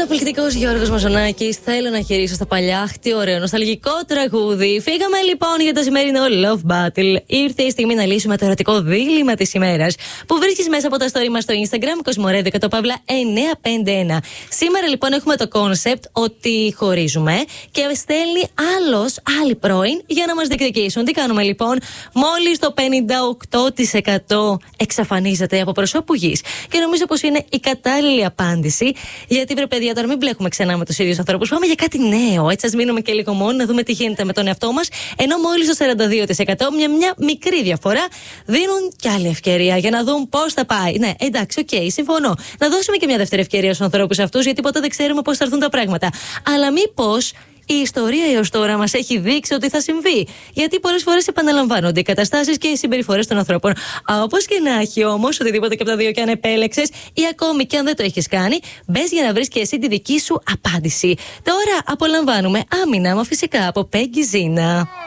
Καταπληκτικός Γιώργος Μαζονάκης. Θέλω να γυρίσω στα παλιά. Τι ωραίο, νοσταλγικό τραγούδι. Φύγαμε λοιπόν για το σημερινό Love Battle. Ήρθε η στιγμή να λύσουμε το ερωτικό δίλημμα της ημέρας που βρίσκεις μέσα από τα story μας στο Instagram, Κοσμορέδιο και το Παύλα 951. Σήμερα λοιπόν έχουμε το concept ότι χωρίζουμε και στέλνει άλλη πρώην για να μας διεκδικήσουν. Τι κάνουμε λοιπόν? Μόλις το 58% εξαφανίζεται από προσώπου γης. Και νομίζω πως είναι η κατάλληλη απάντηση. Γιατί βρε παιδιά, τώρα μην μπλέκουμε ξανά με τους ίδιους ανθρώπους. Πάμε για κάτι νέο. Έτσι, ας μείνουμε και λίγο μόνο να δούμε τι γίνεται με τον εαυτό μας. Ενώ μόλις το 42% μια μικρή διαφορά δίνουν κι άλλη ευκαιρία για να δουν πώς θα πάει. Ναι, εντάξει, οκ, συμφωνώ. Να δώσουμε και μια δεύτερη ευκαιρία στους ανθρώπους αυτούς, γιατί ποτέ δεν ξέρουμε πώς θα έρθουν τα πράγματα. Αλλά μήπως η ιστορία έως τώρα μας έχει δείξει ότι θα συμβεί. Γιατί πολλές φορές επαναλαμβάνονται οι καταστάσεις και οι συμπεριφορές των ανθρώπων. Όπως και να έχει όμως, οτιδήποτε και από τα δύο και αν επέλεξες, ή ακόμη και αν δεν το έχεις κάνει, μπες για να βρεις και εσύ τη δική σου απάντηση. Τώρα απολαμβάνουμε Άμυνα, μα φυσικά από Peggy Zina.